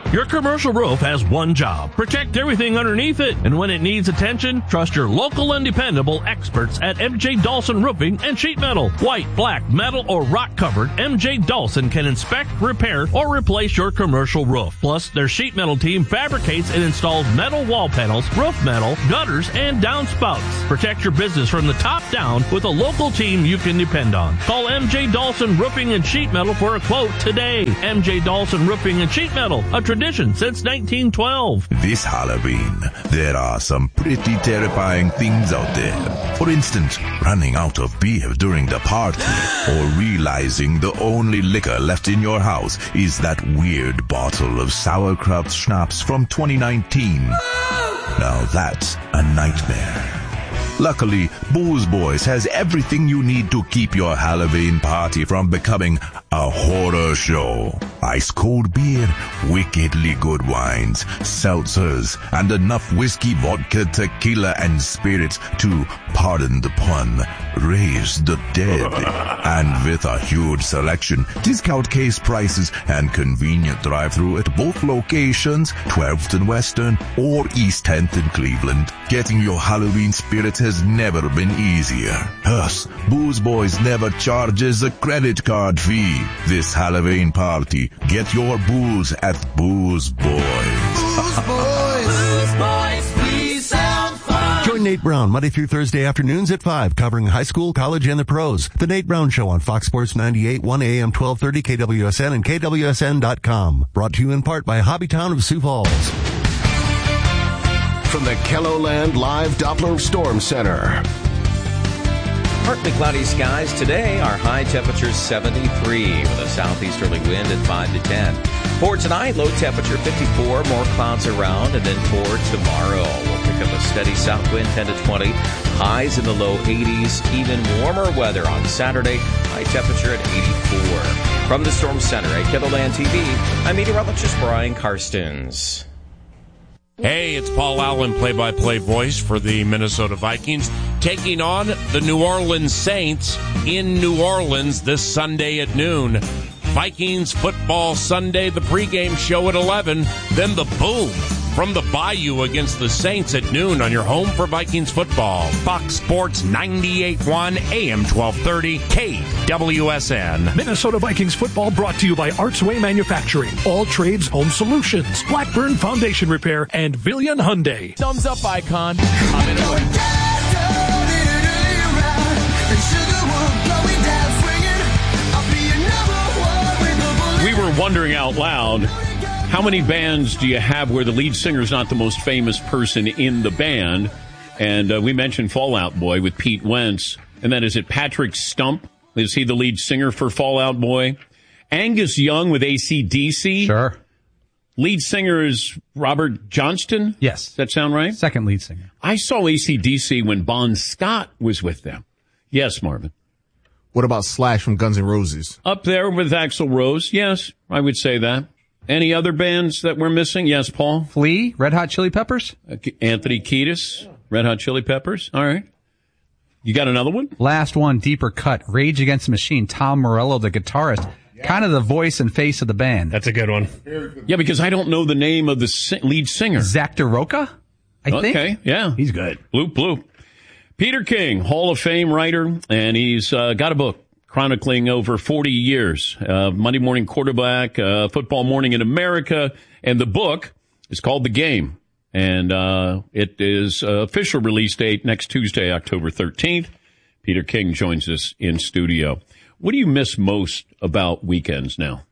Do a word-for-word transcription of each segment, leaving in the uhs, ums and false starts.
Your commercial roof has one job. Protect everything underneath it. And when it needs attention, trust your local and dependable experts at M J Dawson Roofing and Sheet Metal. White, black, metal, or rock covered, M J Dawson can inspect, repair, or replace your commercial roof. Plus, their sheet metal team fabricates and installs metal wall panels, roof metal, gutters, and downspouts. Protect your business from the top down with a local team you can depend on. Call M J Dawson Roofing and Sheet Metal for a quote today. M J Dawson Roofing and Sheet Metal, a tradition since nineteen twelve. This Halloween, there are some pretty terrifying things out there. For instance, running out of beer during the party, or realizing the only liquor left in your house is that weird bottle of sauerkraut schnapps from twenty nineteen. Now that's a nightmare. Luckily, Booze Boys has everything you need to keep your Halloween party from becoming a horror show. Ice cold beer, wickedly good wines, seltzers, and enough whiskey, vodka, tequila, and spirits to, pardon the pun, raise the dead. And with a huge selection, discount case prices, and convenient drive-thru at both locations, twelfth and Western or East tenth in Cleveland, getting your Halloween spirit has never been easier. Plus, Booze Boys never charges a credit card fee. This Halloween party, get your booze at Booze Boys. Booze Boys. Booze Boys, please sound fun. Join Nate Brown Monday through Thursday afternoons at five, covering high school, college, and the pros. The Nate Brown Show on Fox Sports ninety-eight, one A M twelve thirty, K W S N, and K W S N dot com. Brought to you in part by Hobbytown of Sioux Falls. From the KELOLAND Live Doppler Storm Center. Partly cloudy skies today. Our high temperature seventy-three with a southeasterly wind at five to ten. For tonight, low temperature fifty-four, more clouds around. And then for tomorrow, we'll pick up a steady south wind ten to twenty. Highs in the low eighties. Even warmer weather on Saturday. High temperature at eighty-four. From the Storm Center at KELOLAND T V, I'm meteorologist Brian Karstens. Hey, it's Paul Allen, play-by-play voice for the Minnesota Vikings, taking on the New Orleans Saints in New Orleans this Sunday at noon. Vikings Football Sunday, the pregame show at eleven, then the boom from the Bayou against the Saints at noon on your home for Vikings football. Fox Sports ninety-eight point one, A M twelve thirty, K W S N. Minnesota Vikings football brought to you by Artsway Manufacturing, All Trades Home Solutions, Blackburn Foundation Repair, and Villian Hyundai. Thumbs up icon. I'm in a We were wondering out loud, how many bands do you have where the lead singer is not the most famous person in the band? And uh, we mentioned Fall Out Boy with Pete Wentz. And then is it Patrick Stump? Is he the lead singer for Fall Out Boy? Angus Young with A C D C? Sure. Lead singer is Robert Johnston? Yes. Does that sound right? Second lead singer. I saw A C D C when Bon Scott was with them. Yes, Marvin. What about Slash from Guns N' Roses? Up there with Axl Rose. Yes, I would say that. Any other bands that we're missing? Yes, Paul? Flea, Red Hot Chili Peppers. Uh, Anthony Kiedis, Red Hot Chili Peppers. All right. You got another one? Last one, deeper cut. Rage Against the Machine, Tom Morello, the guitarist. Kind of the voice and face of the band. That's a good one. Yeah, because I don't know the name of the si- lead singer. Zach DeRocca, I okay, think. Okay, yeah. He's good. Bloop, bloop. Peter King, Hall of Fame writer, and he's uh, got a book chronicling over forty years. Uh, Monday Morning Quarterback, uh, Football Morning in America, and the book is called The Game. And uh, it is uh, official release date next Tuesday, October thirteenth. Peter King joins us in studio. What do you miss most about weekends now?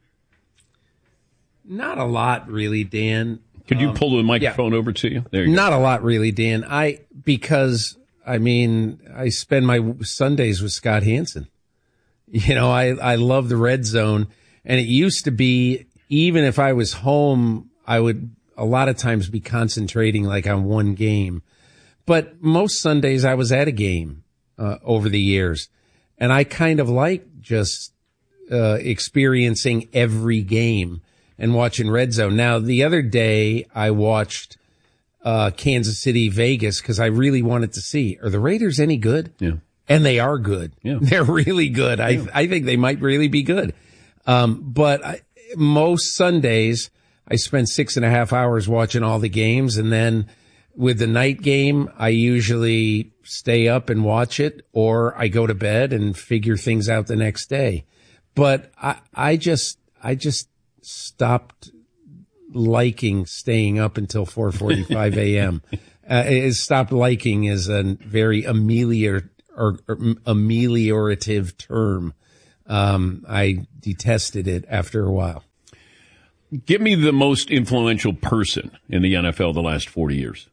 Not a lot, really, Dan. Could you um, pull the microphone yeah. over to you? There you Not go. a lot, really, Dan. I because I mean I spend my Sundays with Scott Hansen. You know, I I love the Red Zone, and it used to be even if I was home, I would a lot of times be concentrating like on one game. But most Sundays I was at a game uh, over the years, and I kind of like just uh, experiencing every game and watching Red Zone. Now, the other day I watched uh, Kansas City, Vegas, because I really wanted to see, are the Raiders any good? Yeah. And they are good. Yeah. They're really good. I I think they might really be good. Um, but I, most Sundays I spend six and a half hours watching all the games. And then with the night game, I usually stay up and watch it, or I go to bed and figure things out the next day. But I, I just, I just stopped liking staying up until four forty-five a.m. uh, it stopped liking is a very amelior or, or ameliorative term. Um, I detested it after a while. Give me the most influential person in the N F L the last forty years.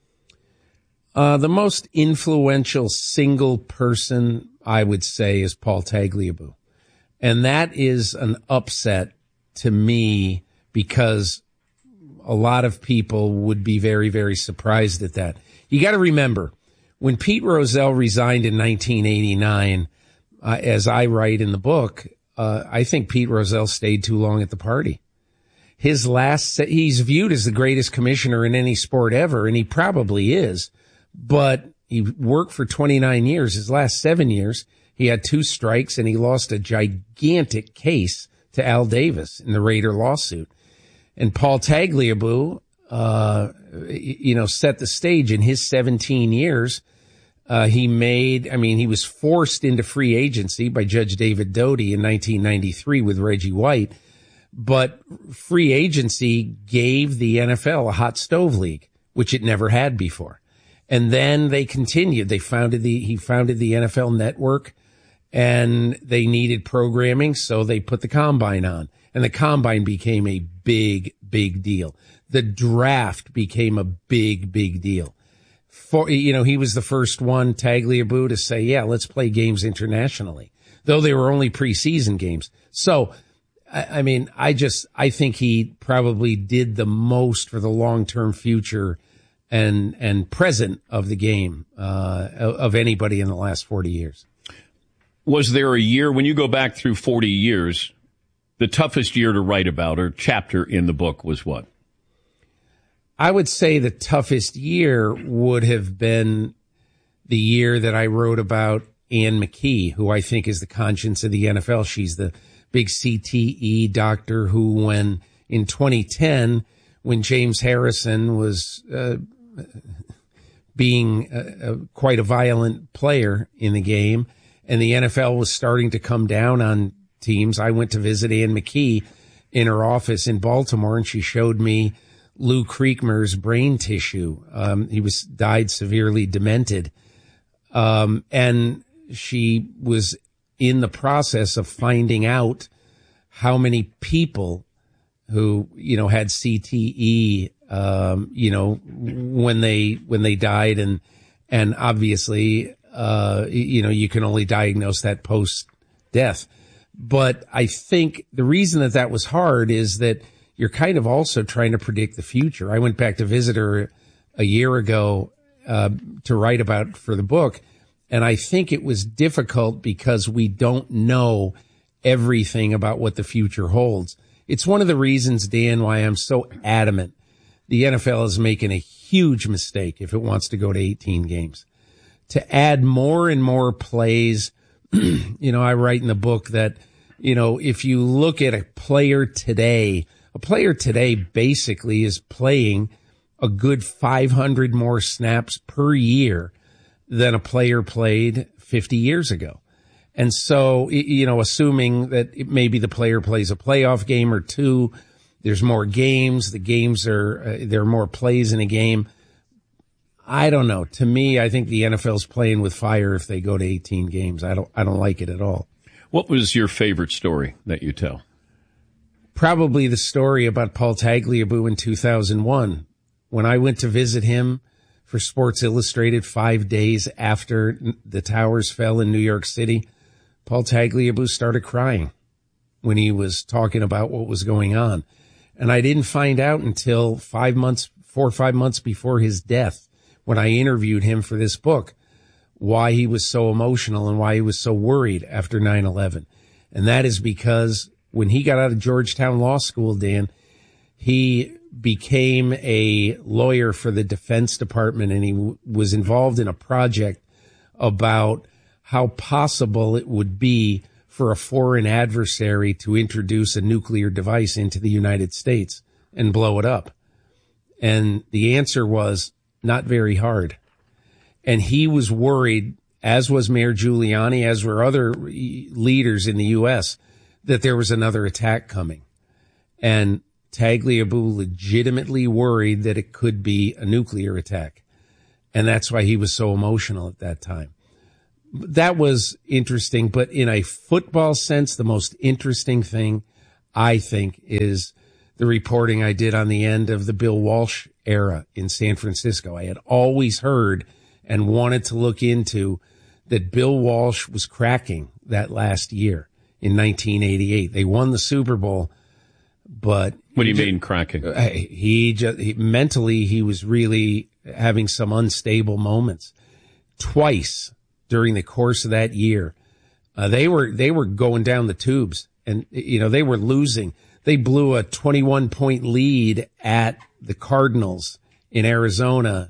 Uh, the most influential single person, I would say, is Paul Tagliabue. And that is an upset to me because a lot of people would be very, very surprised at that. You got to remember, when Pete Rozelle resigned in nineteen eighty-nine, uh, as I write in the book, uh, I think Pete Rozelle stayed too long at the party. His last, he's viewed as the greatest commissioner in any sport ever, and he probably is. But he worked for twenty-nine years. His last seven years, he had two strikes, and he lost a gigantic case to Al Davis in the Raider lawsuit. And Paul Tagliabue, uh, you know, set the stage in his seventeen years. Uh, he made, I mean, he was forced into free agency by Judge David Doty in nineteen ninety-three with Reggie White. But free agency gave the N F L a hot stove league, which it never had before. And then they continued. They founded the, he founded the N F L Network, and they needed programming, so they put the Combine on. And the Combine became a big, big deal. The draft became a big, big deal. For, you know, he was the first one, Tagliabue, to say, yeah, let's play games internationally, though they were only preseason games. So, I, I mean, I just, I think he probably did the most for the long-term future and and present of the game uh, of anybody in the last forty years. Was there a year, when you go back through forty years, the toughest year to write about or chapter in the book was what? I would say the toughest year would have been the year that I wrote about Ann McKee, who I think is the conscience of the N F L. She's the big C T E doctor who, when in twenty ten, when James Harrison was uh, being a, a, quite a violent player in the game, and the N F L was starting to come down on teams, I went to visit Ann McKee in her office in Baltimore, and she showed me Lou Creekmer's brain tissue. Um, he was died severely demented. Um, and she was in the process of finding out how many people who, you know, had C T E, um, you know, when they, when they died. And, and obviously, uh, you know, you can only diagnose that post death. But I think the reason that that was hard is that you're kind of also trying to predict the future. I went back to visit her a year ago, uh, to write about for the book. And I think it was difficult because we don't know everything about what the future holds. It's one of the reasons, Dan, why I'm so adamant the N F L is making a huge mistake if it wants to go to eighteen games. To add more and more plays, you know, I write in the book that, you know, if you look at a player today, a player today basically is playing a good five hundred more snaps per year than a player played fifty years ago. And so, you know, assuming that it maybe the player plays a playoff game or two, there's more games, the games are, uh, there are more plays in a game. I don't know. To me, I think the N F L's playing with fire if they go to eighteen games. I don't, I don't like it at all. What was your favorite story that you tell? Probably the story about Paul Tagliabue in two thousand one. When I went to visit him for Sports Illustrated five days after the towers fell in New York City, Paul Tagliabue started crying when he was talking about what was going on. And I didn't find out until five months, four or five months before his death, when I interviewed him for this book, why he was so emotional and why he was so worried after nine eleven. And that is because when he got out of Georgetown Law School, Dan, he became a lawyer for the Defense Department, and he w- was involved in a project about how possible it would be for a foreign adversary to introduce a nuclear device into the United States. and blow it up? And the answer was not very hard. And he was worried, as was Mayor Giuliani, as were other leaders in the U S, that there was another attack coming. And Tagliabue legitimately worried that it could be a nuclear attack. And that's why he was so emotional at that time. That was interesting. But in a football sense, the most interesting thing, I think, is the reporting I did on the end of the Bill Walsh era in San Francisco. I had always heard and wanted to look into that Bill Walsh was cracking that last year in nineteen eighty-eight. They won the Super Bowl, but what do you mean cracking? He just he, mentally he was really having some unstable moments. Twice during the course of that year, uh, they were they were going down the tubes, and you know they were losing. They blew a twenty-one point lead at the Cardinals in Arizona,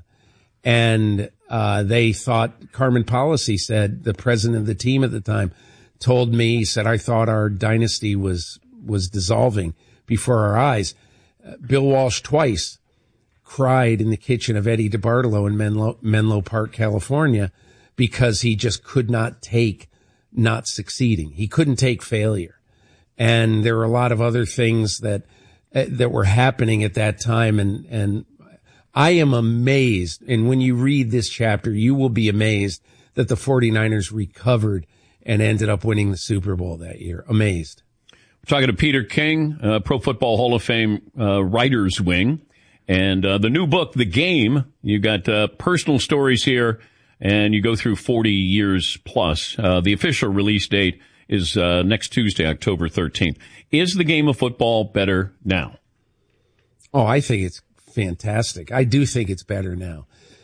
and uh, they thought, Carmen Policy said, the president of the team at the time, told me, he said, I thought our dynasty was was dissolving before our eyes. Uh, Bill Walsh twice cried in the kitchen of Eddie DeBartolo in Menlo, Menlo Park, California, because he just could not take not succeeding. He couldn't take failure. And there were a lot of other things that uh, that were happening at that time. And, and I am amazed. And when you read this chapter, you will be amazed that the 49ers recovered and ended up winning the Super Bowl that year. Amazed. We're talking to Peter King, uh, Pro Football Hall of Fame uh, writer's wing. And uh, the new book, The Game, you got uh, personal stories here, and you go through forty years plus. Uh, the official release date is uh, next Tuesday, October thirteenth. Is the game of football better now? Oh, I think it's fantastic. I do think it's better now.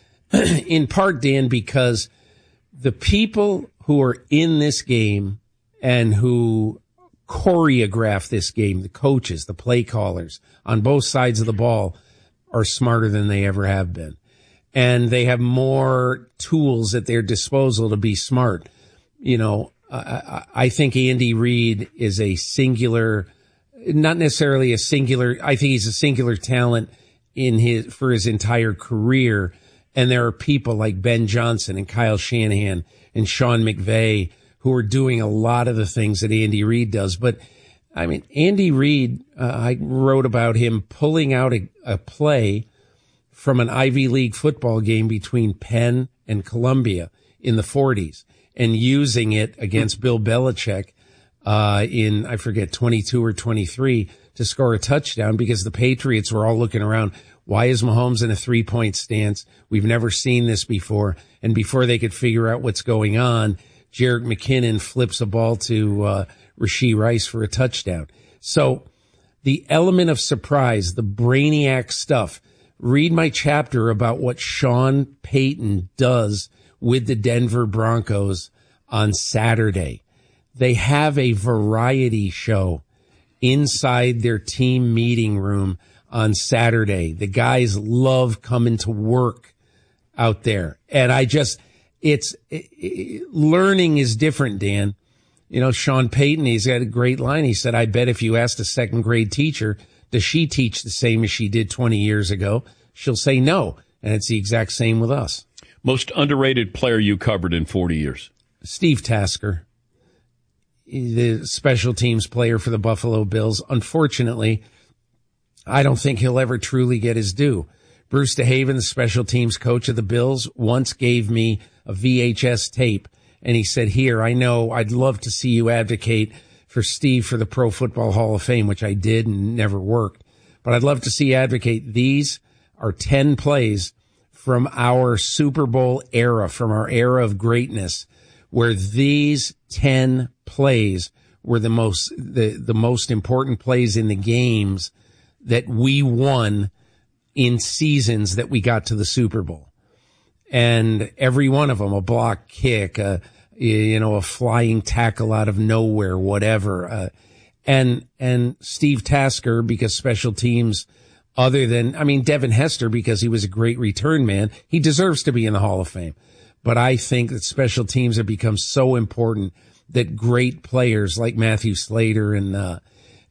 In part, Dan, because the people who are in this game and who choreograph this game, the coaches, the play callers on both sides of the ball, are smarter than they ever have been. And they have more tools at their disposal to be smart. You know, I, I think Andy Reid is a singular, not necessarily a singular, I think he's a singular talent in his, for his entire career. And there are people like Ben Johnson and Kyle Shanahan and Sean McVay who are doing a lot of the things that Andy Reid does. But I mean, Andy Reid, uh, I wrote about him pulling out a, a play from an Ivy League football game between Penn and Columbia in the forties and using it against Bill Belichick uh in, I forget, twenty-two or twenty-three to score a touchdown, because the Patriots were all looking around. Why is Mahomes in a three-point stance? We've never seen this before. And before they could figure out what's going on, Jerick McKinnon flips a ball to uh Rashee Rice for a touchdown. So the element of surprise, the brainiac stuff. Read my chapter about what Sean Payton does with the Denver Broncos on Saturday. They have a variety show inside their team meeting room on Saturday. The guys love coming to work out there. And I just, it's, it, it, learning is different, Dan. You know, Sean Payton, he's got a great line. He said, I bet if you asked a second grade teacher, does she teach the same as she did twenty years ago? She'll say no. And it's the exact same with us. Most underrated player you covered in forty years? Steve Tasker, the special teams player for the Buffalo Bills. Unfortunately, I don't think he'll ever truly get his due. Bruce DeHaven, the special teams coach of the Bills, once gave me a V H S tape, and he said, here, I know I'd love to see you advocate for Steve for the Pro Football Hall of Fame, which I did and never worked. But I'd love to see you advocate. These are ten plays from our Super Bowl era, from our era of greatness, where these ten plays were the most, the, the most important plays in the games that we won in seasons that we got to the Super Bowl. And every one of them, a block kick, a, you know, a flying tackle out of nowhere, whatever. Uh, and, and Steve Tasker, because special teams, other than, I mean, Devin Hester, because he was a great return man, he deserves to be in the Hall of Fame. But I think that special teams have become so important that great players like Matthew Slater and, uh,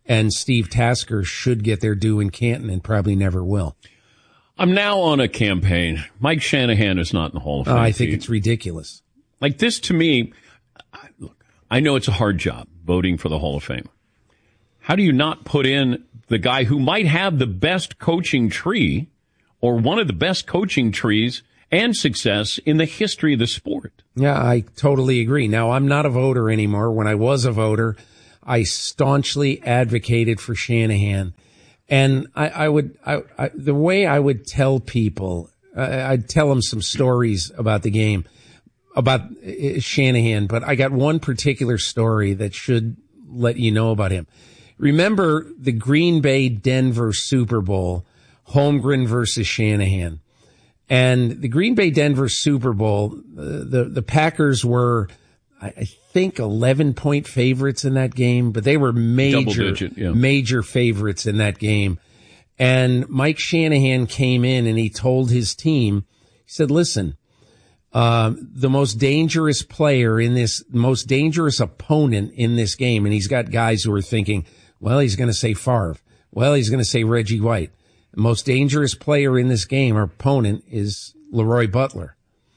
And Steve Tasker should get their due in Canton and probably never will. I'm now on a campaign. Mike Shanahan is not in the Hall of Fame. Uh, I think it's ridiculous. Like this to me, look, I know it's a hard job voting for the Hall of Fame. How do you not put in the guy who might have the best coaching tree or one of the best coaching trees and success in the history of the sport? Yeah, I totally agree. Now, I'm not a voter anymore. When I was a voter, I staunchly advocated for Shanahan. And I, I would, I, I, the way I would tell people, uh, I'd tell them some stories about the game, about uh, Shanahan, but I got one particular story that should let you know about him. Remember the Green Bay Denver Super Bowl, Holmgren versus Shanahan. And the Green Bay Denver Super Bowl, uh, the, the Packers were, I think, eleven point favorites in that game, but they were major, digit, yeah. major favorites in that game. And Mike Shanahan came in and he told his team, he said, listen, uh, the most dangerous player in this, most dangerous opponent in this game, and he's got guys who are thinking, well, he's going to say Favre. Well, he's going to say Reggie White. The most dangerous player in this game, or opponent, is Leroy Butler.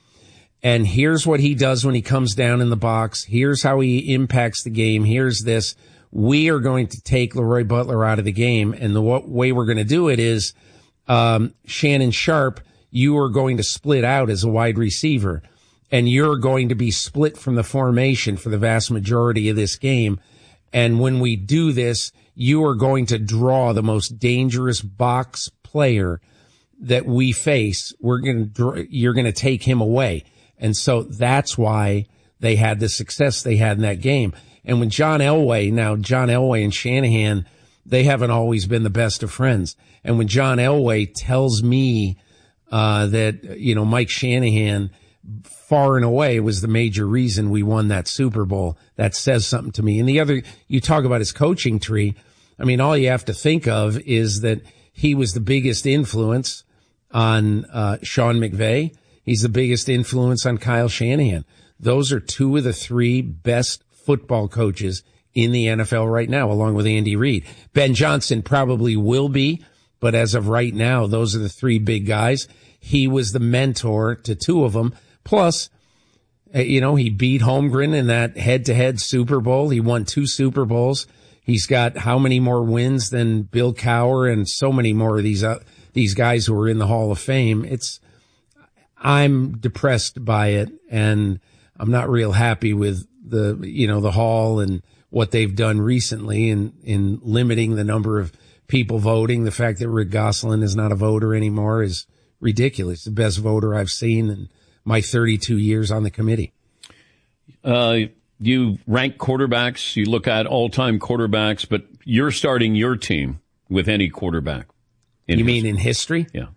And here's what he does when he comes down in the box. Here's how he impacts the game. Here's this. We are going to take Leroy Butler out of the game. And the way we're going to do it is, um, Shannon Sharp, you are going to split out as a wide receiver. And you're going to be split from the formation for the vast majority of this game. And when we do this, you are going to draw the most dangerous box player that we face. We're going to, you're going to take him away. And so that's why they had the success they had in that game. And when John Elway, now John Elway and Shanahan, they haven't always been the best of friends. And when John Elway tells me, uh, that, you know, Mike Shanahan far and away was the major reason we won that Super Bowl, that says something to me. And the other, you talk about his coaching tree. I mean, all you have to think of is that he was the biggest influence on, uh, Sean McVay. He's the biggest influence on Kyle Shanahan. Those are two of the three best football coaches in the N F L right now, along with Andy Reid. Ben Johnson probably will be, but as of right now, those are the three big guys. He was the mentor to two of them. Plus, you know, he beat Holmgren in that head-to-head Super Bowl. He won two Super Bowls. He's got how many more wins than Bill Cowher and so many more of these, uh, these guys who are in the Hall of Fame. It's, I'm depressed by it, and I'm not real happy with the, you know, the Hall and what they've done recently in, in limiting the number of people voting. The fact that Rick Gosselin is not a voter anymore is ridiculous. The best voter I've seen in my thirty-two years on the committee. Uh, you rank quarterbacks, you look at all-time quarterbacks, but you're starting your team with any quarterback. You history. mean in history? Yeah.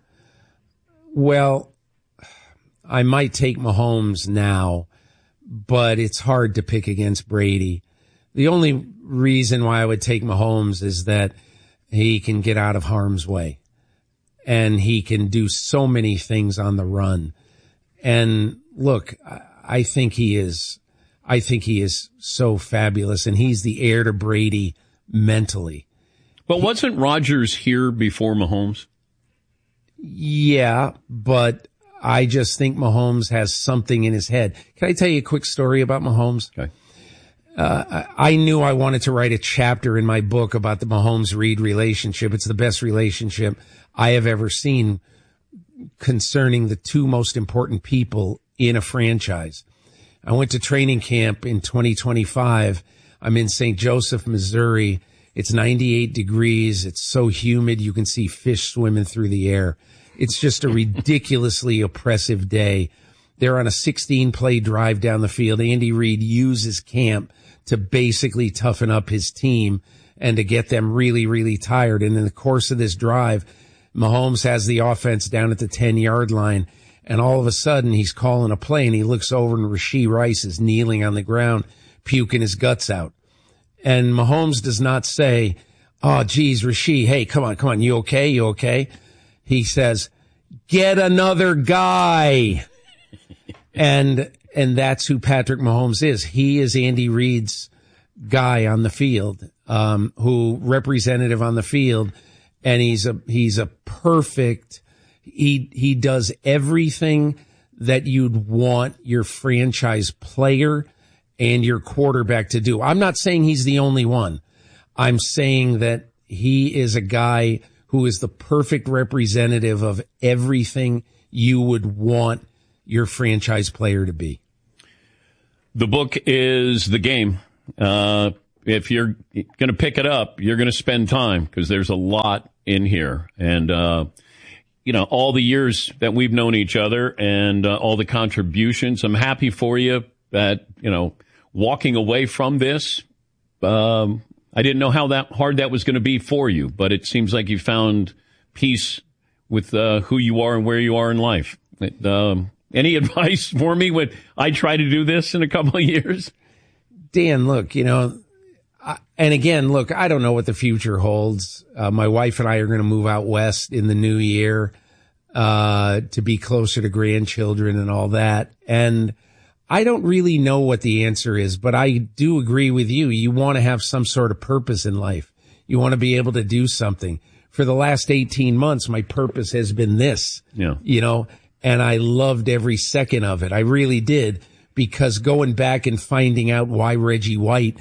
Well, I might take Mahomes now, but it's hard to pick against Brady. The only reason why I would take Mahomes is that he can get out of harm's way and he can do so many things on the run. And look, I think he is, I think he is so fabulous, and he's the heir to Brady mentally. But wasn't Rodgers here before Mahomes? Yeah, but I just think Mahomes has something in his head. Can I tell you a quick story about Mahomes? Okay. Uh, I knew I wanted to write a chapter in my book about the Mahomes-Reed relationship. It's the best relationship I have ever seen concerning the two most important people in a franchise. I went to training camp in twenty twenty-five. I'm in Saint Joseph, Missouri. It's ninety-eight degrees. It's so humid you can see fish swimming through the air. It's just a ridiculously oppressive day. They're on a sixteen play drive down the field. Andy Reid uses camp to basically toughen up his team and to get them really, really tired. And in the course of this drive, Mahomes has the offense down at the ten-yard line, and all of a sudden he's calling a play, and he looks over and Rashee Rice is kneeling on the ground, puking his guts out. And Mahomes does not say, oh, geez, Rashee, hey, come on, come on, you okay, you okay? He says, get another guy. and and that's who Patrick Mahomes is. He is Andy Reid's guy on the field. um, who representative on the field, and he's a he's a perfect. He he does everything that you'd want your franchise player and your quarterback to do. I'm not saying he's the only one. I'm saying that he is a guy who is the perfect representative of everything you would want your franchise player to be. The book is The Game. Uh, if you're going to pick it up, you're going to spend time because there's a lot in here. And, uh, you know, all the years that we've known each other and uh, all the contributions, I'm happy for you that, you know, walking away from this, um, I didn't know how that hard that was going to be for you, but it seems like you found peace with uh, who you are and where you are in life. It, um, any advice for me when I try to do this in a couple of years? Dan, look, you know, I, and again, look, I don't know what the future holds. Uh, my wife and I are going to move out west in the new year uh, to be closer to grandchildren and all that. And I don't really know what the answer is, but I do agree with you. You want to have some sort of purpose in life. You want to be able to do something. For the last eighteen months, my purpose has been this, yeah. you know, and I loved every second of it. I really did, because going back and finding out why Reggie White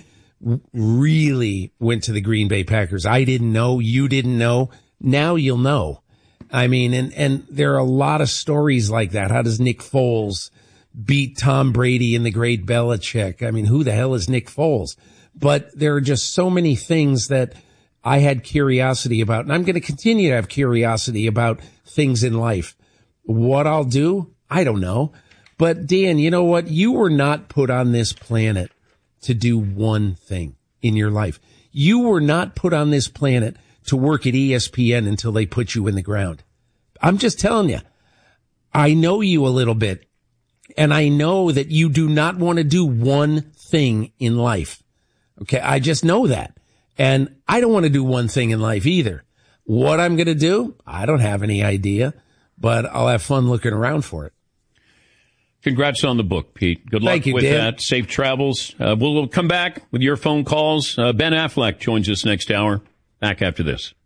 really went to the Green Bay Packers. I didn't know. You didn't know. Now you'll know. I mean, and, and there are a lot of stories like that. How does Nick Foles beat Tom Brady and the great Belichick? I mean, who the hell is Nick Foles? But there are just so many things that I had curiosity about, and I'm going to continue to have curiosity about things in life. What I'll do, I don't know. But Dan, you know what? You were not put on this planet to do one thing in your life. You were not put on this planet to work at E S P N until they put you in the ground. I'm just telling you, I know you a little bit, and I know that you do not want to do one thing in life. Okay. I just know that. And I don't want to do one thing in life either. What I'm going to do, I don't have any idea, but I'll have fun looking around for it. Congrats on the book, Pete. Good luck Thank you, with Dan. that. Safe travels. Uh, we'll, we'll come back with your phone calls. Uh, Ben Affleck joins us next hour. Back after this.